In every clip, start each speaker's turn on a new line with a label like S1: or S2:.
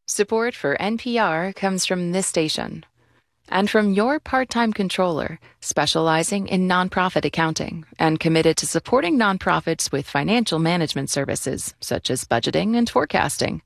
S1: Support for NPR comes from this station and from your part-time controller specializing in nonprofit accounting and committed to supporting nonprofits with financial management services such as budgeting and forecasting.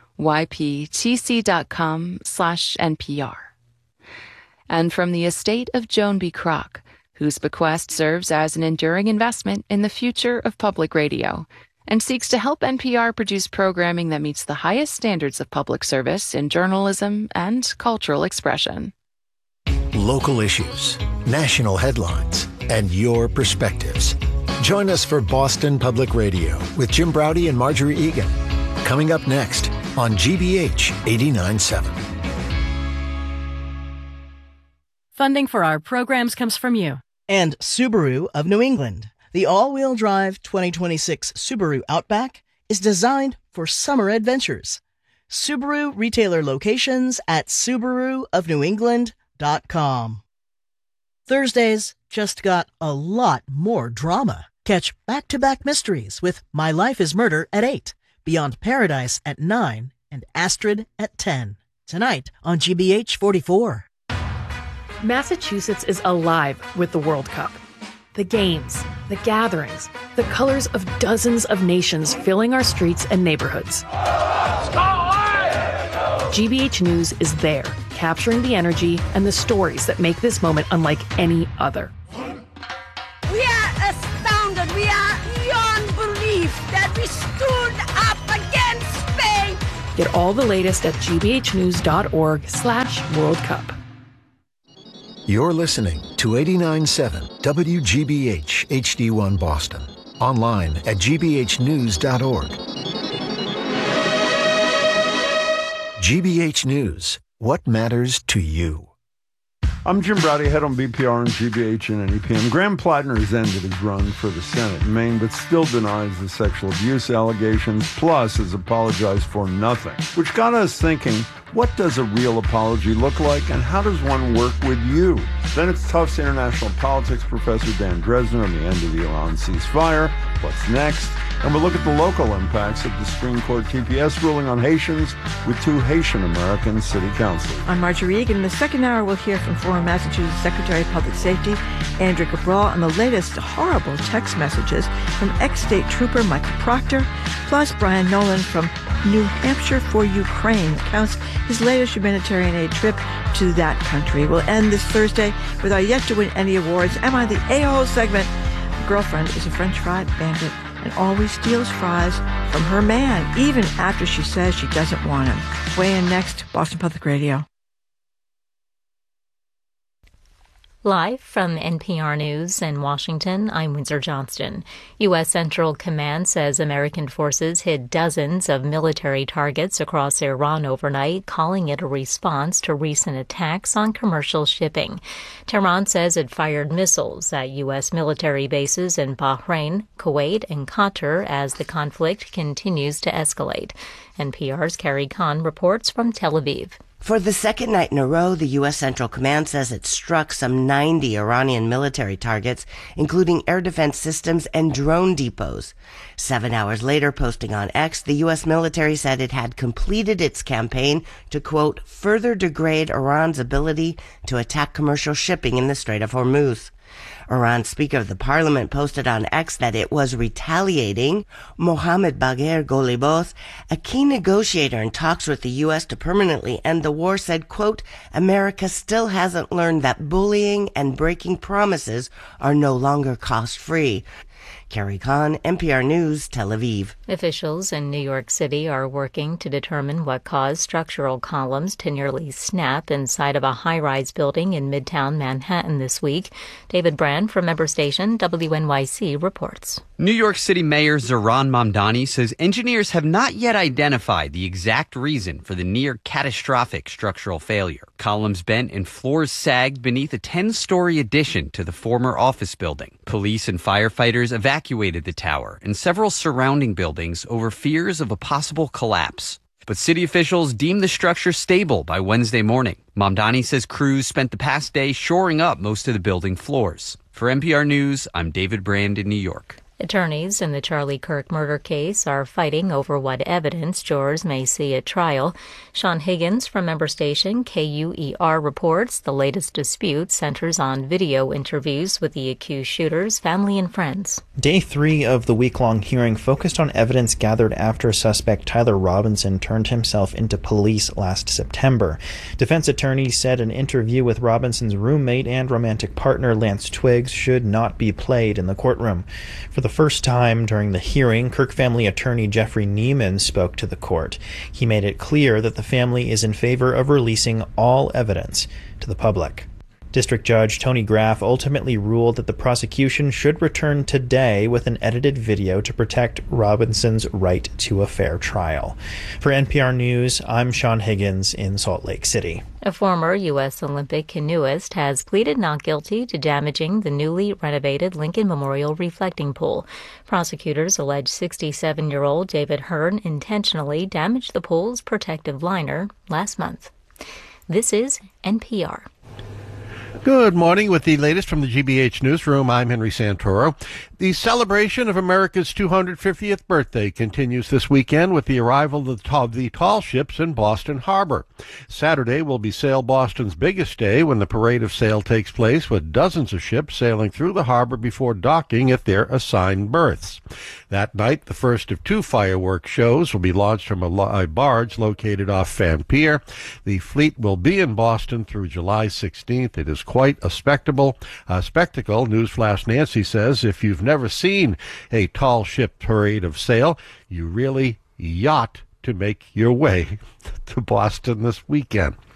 S1: yptc.com/NPR. And from the estate of Joan B. Kroc, whose bequest serves as an enduring investment in the future of public radio and seeks to help NPR produce programming that meets the highest standards of public service in journalism and cultural expression.
S2: Local issues, national headlines, and your perspectives. Join us for Boston Public Radio with Jim Braude and Marjorie Egan. Coming up next on GBH 89.7.
S3: Funding for our programs comes from you.
S4: And Subaru of New England. The all-wheel drive 2026 Subaru Outback is designed for summer adventures. Subaru retailer locations at SubaruofNewEngland.com. Thursdays just got a lot more drama. Catch back-to-back mysteries with My Life is Murder at 8, Beyond Paradise at 9, and Astrid at 10. Tonight on GBH 44.
S3: Massachusetts is alive with the World Cup. The games, the gatherings, the colors of dozens of nations filling our streets and neighborhoods. GBH News is there, capturing the energy and the stories that make this moment unlike any other.
S5: We are astounded. We are beyond belief that we stood up against Spain.
S3: Get all the latest at gbhnews.org/World Cup.
S2: You're listening to 89.7 WGBH HD1 Boston. Online at gbhnews.org. GBH News. What matters to you?
S6: I'm Jim Braude, head on BPR and GBH and NEPM. Graham Plattner has ended his run for the Senate in Maine, but still denies the sexual abuse allegations, plus has apologized for nothing, which got us thinking, what does a real apology look like, and how does one work with you? Then it's Tufts international politics professor Dan Dresner on the end of the Iran ceasefire. What's next? And we'll look at the local impacts of the Supreme Court TPS ruling on Haitians with two Haitian-American city councilors.
S7: I'm Marjorie Egan. In the second hour, we'll hear from former Massachusetts Secretary of Public Safety Andrew Cabral on the latest horrible text messages from ex-state trooper Michael Proctor, plus Brian Nolan from New Hampshire for Ukraine recounts his latest humanitarian aid trip to that country. We'll end this Thursday with our yet-to-win Emmy Awards. Am I the A-hole segment? Girlfriend is a French fry bandit and always steals fries from her man, even after she says she doesn't want him. Weigh in next, Boston Public Radio.
S8: Live from NPR News in Washington, I'm Windsor Johnston. U.S. Central Command says American forces hit dozens of military targets across Iran overnight, calling it a response to recent attacks on commercial shipping. Tehran says it fired missiles at U.S. military bases in Bahrain, Kuwait, and Qatar as the conflict continues to escalate. NPR's Carrie Kahn reports from Tel Aviv.
S9: For the second night in a row, the U.S. Central Command says it struck some 90 Iranian military targets, including air defense systems and drone depots. 7 hours later, posting on X, the U.S. military said it had completed its campaign to, quote, further degrade Iran's ability to attack commercial shipping in the Strait of Hormuz. Iran's Speaker of the Parliament posted on X that it was retaliating. Mohammad Bagher Ghalibaf, a key negotiator in talks with the U.S. to permanently end the war, said, quote, America still hasn't learned that bullying and breaking promises are no longer cost-free. Carrie Kahn, NPR News, Tel Aviv.
S8: Officials in New York City are working to determine what caused structural columns to nearly snap inside of a high-rise building in Midtown Manhattan this week. David Brand from member station WNYC reports.
S10: New York City Mayor Zohran Mamdani says engineers have not yet identified the exact reason for the near-catastrophic structural failure. Columns bent and floors sagged beneath a 10-story addition to the former office building. Police and firefighters evacuated the tower and several surrounding buildings over fears of a possible collapse. But city officials deemed the structure stable by Wednesday morning. Mamdani says crews spent the past day shoring up most of the building floors. For NPR News, I'm David Brand in New York.
S8: Attorneys in the Charlie Kirk murder case are fighting over what evidence jurors may see at trial. Sean Higgins from member station KUER reports the latest dispute centers on video interviews with the accused shooters, family, and friends.
S11: Day 3 of the week-long hearing focused on evidence gathered after suspect Tyler Robinson turned himself into police last September. Defense attorneys said an interview with Robinson's roommate and romantic partner Lance Twiggs should not be played in the courtroom. For the first time during the hearing, Kirk family attorney Jeffrey Neiman spoke to the court. He made it clear that the family is in favor of releasing all evidence to the public. District Judge Tony Graff ultimately ruled that the prosecution should return today with an edited video to protect Robinson's right to a fair trial. For NPR News, I'm Sean Higgins in Salt Lake City.
S8: A former U.S. Olympic canoeist has pleaded not guilty to damaging the newly renovated Lincoln Memorial reflecting pool. Prosecutors allege 67-year-old David Hearn intentionally damaged the pool's protective liner last month. This is NPR.
S12: Good morning. With the latest from the GBH Newsroom, I'm Henry Santoro. The celebration of America's 250th birthday continues this weekend with the arrival of the tall ships in Boston Harbor. Saturday will be Sail Boston's biggest day when the parade of sail takes place, with dozens of ships sailing through the harbor before docking at their assigned berths. That night, the first of 2 fireworks shows will be launched from a barge located off Fan Pier. The fleet will be in Boston through July 16th. It is quite a spectacle. Newsflash Nancy says if you've never seen a tall ship parade of sail, you really ought to make your way to Boston this weekend.